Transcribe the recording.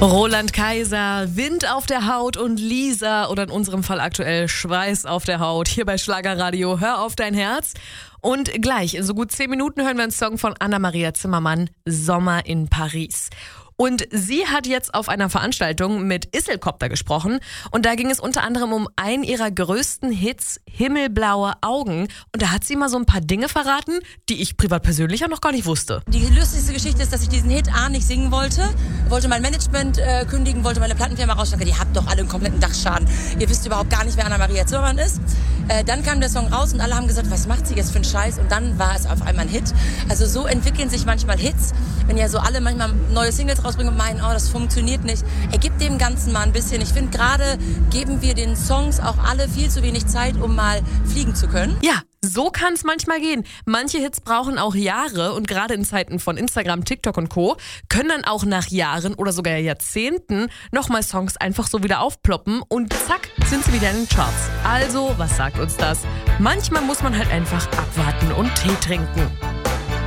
Roland Kaiser, Wind auf der Haut und Lisa oder in unserem Fall aktuell Schweiß auf der Haut. Hier bei Schlagerradio, hör auf dein Herz. Und gleich, in so gut 10 Minuten hören wir einen Song von Anna-Maria Zimmermann, Sommer in Paris. Und sie hat jetzt auf einer Veranstaltung mit Isselkopter gesprochen und da ging es unter anderem um einen ihrer größten Hits, Himmelblaue Augen. Und da hat sie mal so ein paar Dinge verraten, die ich privat persönlich auch noch gar nicht wusste. Die lustigste Geschichte ist, dass ich diesen Hit nicht singen wollte mein Management kündigen, wollte meine Plattenfirma rausschlagen. Die habt doch alle einen kompletten Dachschaden. Ihr wisst überhaupt gar nicht, wer Anna-Maria Zimmermann ist. Dann kam der Song raus und alle haben gesagt, was macht sie jetzt für einen Scheiß? Und dann war es auf einmal ein Hit. Also so entwickeln sich manchmal Hits, wenn ja so alle manchmal neue Singles rausbringen und meinen, oh, das funktioniert nicht. Gebt dem Ganzen mal ein bisschen. Ich finde, gerade geben wir den Songs auch alle viel zu wenig Zeit, um mal fliegen zu können. Ja, so kann es manchmal gehen. Manche Hits brauchen auch Jahre und gerade in Zeiten von Instagram, TikTok und Co. können dann auch nach Jahren oder sogar Jahrzehnten nochmal Songs einfach so wieder aufploppen und zack, sind sie wieder in den Charts. Also, was sagt uns das? Manchmal muss man halt einfach abwarten und Tee trinken.